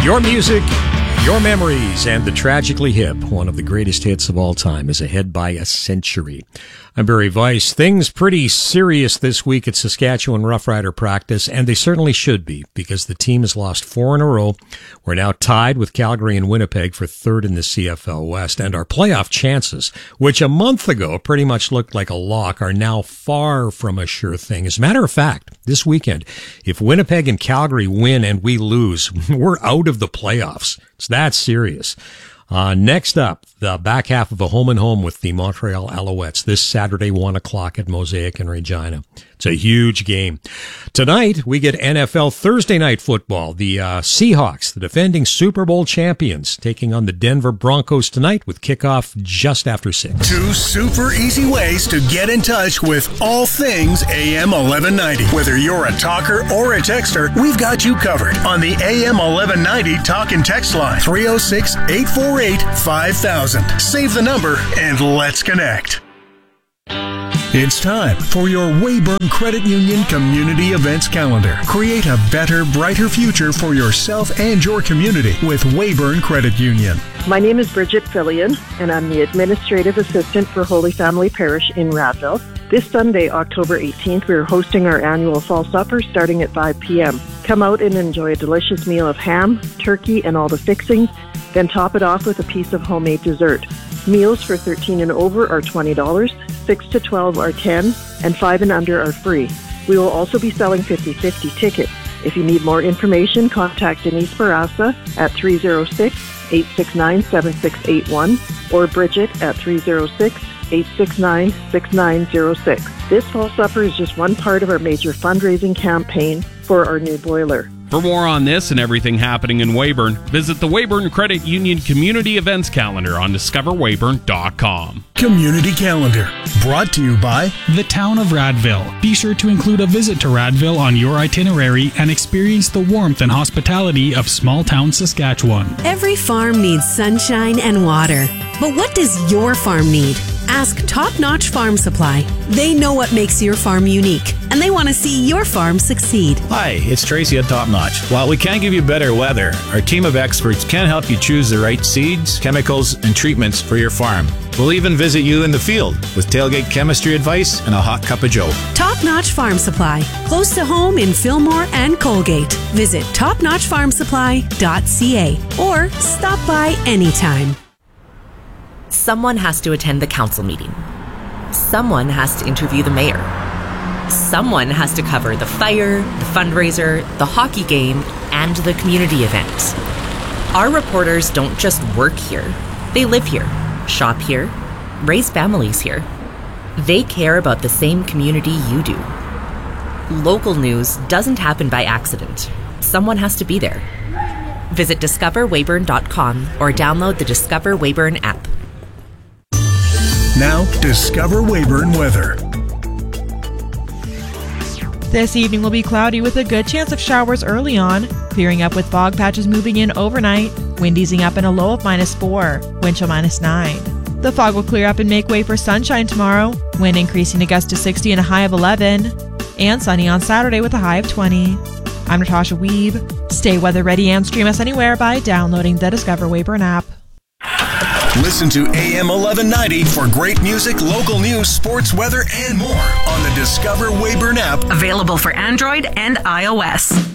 Your music, your memories, and the Tragically Hip, one of the greatest hits of all time, is ahead by a century. I'm Barry Weiss. Things pretty serious this week at Saskatchewan Rough Rider practice, and they certainly should be, because the team has lost 4 in a row. We're now tied with Calgary and Winnipeg for third in the CFL West, and our playoff chances, which a month ago pretty much looked like a lock, are now far from a sure thing. As a matter of fact, this weekend, if Winnipeg and Calgary win and we lose, we're out of the playoffs. It's that serious. Next up, the back half of a home-and-home with the Montreal Alouettes this Saturday, 1 o'clock at Mosaic in Regina. It's a huge game. Tonight, we get NFL Thursday Night Football. The Seahawks, the defending Super Bowl champions, taking on the Denver Broncos tonight with kickoff just after 6. 2 super easy ways to get in touch with all things AM 1190. Whether you're a talker or a texter, we've got you covered on the AM 1190 talk and text line, 306-848-5000. Save the number and let's connect. It's time for your Weyburn Credit Union Community Events Calendar. Create a better, brighter future for yourself and your community with Weyburn Credit Union. My name is Bridget Fillion, and I'm the Administrative Assistant for Holy Family Parish in Radville. This Sunday, October 18th, we're hosting our annual fall supper starting at 5 p.m. Come out and enjoy a delicious meal of ham, turkey, and all the fixings, then top it off with a piece of homemade dessert. Meals for 13 and over are $20, 6 to 12 are $10, and 5 and under are free. We will also be selling 50/50 tickets. If you need more information, contact Denise Barassa at 306-869-7681 or Bridget at 306-869-6906. This fall supper is just one part of our major fundraising campaign for our new boiler. For more on this and everything happening in Weyburn, visit the Weyburn Credit Union Community Events Calendar on discoverweyburn.com. Community Calendar, brought to you by the Town of Radville. Be sure to include a visit to Radville on your itinerary and experience the warmth and hospitality of small town Saskatchewan. Every farm needs sunshine and water. But what does your farm need? Ask Top Notch Farm Supply. They know what makes your farm unique, and they want to see your farm succeed. Hi, it's Tracy at Top Notch. While we can't give you better weather, our team of experts can help you choose the right seeds, chemicals, and treatments for your farm. We'll even visit you in the field with tailgate chemistry advice and a hot cup of joe. Top Notch Farm Supply, close to home in Fillmore and Colgate. Visit topnotchfarmsupply.ca or stop by anytime. Someone has to attend the council meeting. Someone has to interview the mayor. Someone has to cover the fire, the fundraiser, the hockey game, and the community event. Our reporters don't just work here. They live here, shop here, raise families here. They care about the same community you do. Local news doesn't happen by accident. Someone has to be there. Visit discoverweyburn.com or download the Discover Weyburn app. Now, Discover Weyburn weather. This evening will be cloudy with a good chance of showers early on, clearing up with fog patches moving in overnight, wind easing up in a low of -4, wind chill -9. The fog will clear up and make way for sunshine tomorrow, wind increasing to gusts to 60 and a high of 11, and sunny on Saturday with a high of 20. I'm Natasha Weeb. Stay weather ready and stream us anywhere by downloading the Discover Weyburn app. Listen to AM 1190 for great music, local news, sports, weather, and more on the Discover Weyburn app. Available for Android and iOS.